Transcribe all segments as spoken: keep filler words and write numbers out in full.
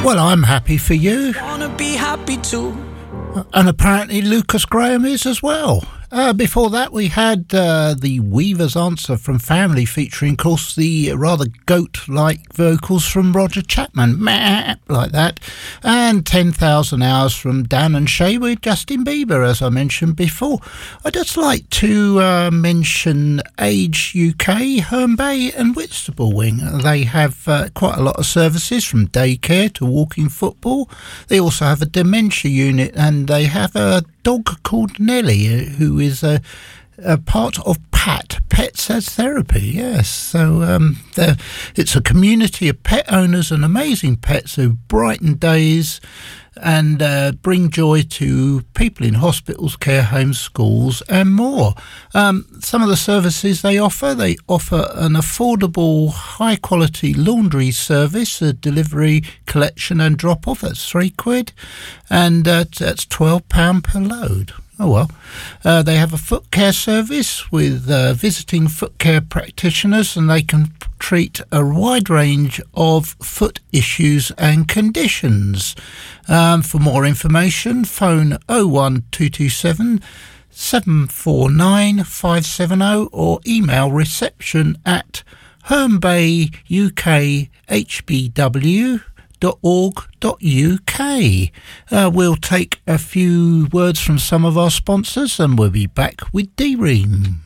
Well, I'm happy for you. Wanna be happy too. And apparently Lucas Graham is as well. Uh, before that, we had uh, the Weaver's Answer from Family, featuring, of course, the rather goat-like vocals from Roger Chapman, meh, like that, and ten thousand Hours from Dan and Shay with Justin Bieber, as I mentioned before. I'd just like to uh, mention Age U K, Herne Bay and Whitstable Wing. They have uh, quite a lot of services, from daycare to walking football. They also have a dementia unit, and they have a dog called Nellie, who is a, a part of PAT, Pets as Therapy, yes. So um, it's a community of pet owners and amazing pets who brighten days and uh, bring joy to people in hospitals, care homes, schools and more. Um, some of the services they offer, they offer an affordable, high-quality laundry service, a delivery, collection and drop-off. That's three quid, and uh, that's twelve pounds per load. Oh well. Uh, they have a foot care service with uh, visiting foot care practitioners, and they can treat a wide range of foot issues and conditions. Um, for more information, phone oh one two two seven, seven four nine, five seven oh or email reception at herne bay u k h b w dot org dot u k. Uh, we'll take a few words from some of our sponsors and we'll be back with D-Ream.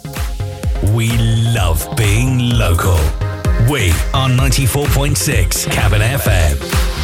We love being local. We are ninety-four point six Cabin F M.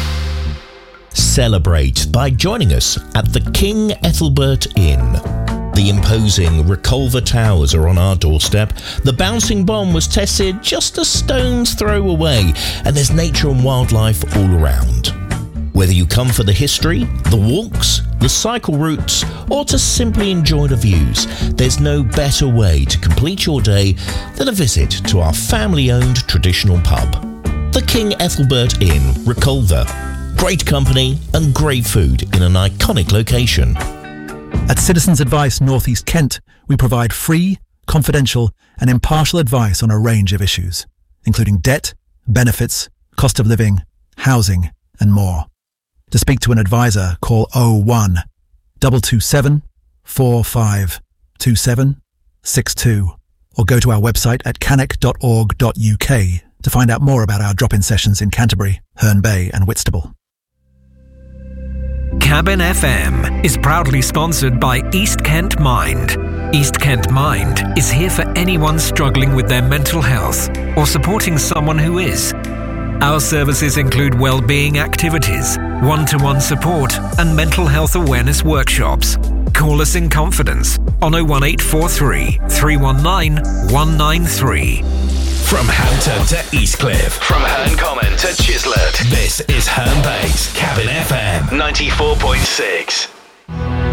Celebrate by joining us at the King Ethelbert Inn. The imposing Reculver Towers are on our doorstep. The bouncing bomb was tested just a stone's throw away, and there's nature and wildlife all around. Whether you come for the history, the walks, the cycle routes, or to simply enjoy the views, there's no better way to complete your day than a visit to our family-owned traditional pub. The King Ethelbert Inn, Reculver. Great company and great food in an iconic location. At Citizens Advice North East Kent, we provide free, confidential and impartial advice on a range of issues, including debt, benefits, cost of living, housing and more. To speak to an advisor, call oh one, two two seven, four five two seven six two or go to our website at cannock dot org dot u k to find out more about our drop-in sessions in Canterbury, Herne Bay and Whitstable. Cabin F M is proudly sponsored by East Kent Mind. East Kent Mind is here for anyone struggling with their mental health or supporting someone who is. Our services include well-being activities, one-to-one support and mental health awareness workshops. Call us in confidence on oh one eight four three, three one nine, one nine three. From Houghton to Eastcliff, from Herne Common to Chislett, this is Herne Bay's Cabin F M ninety-four point six.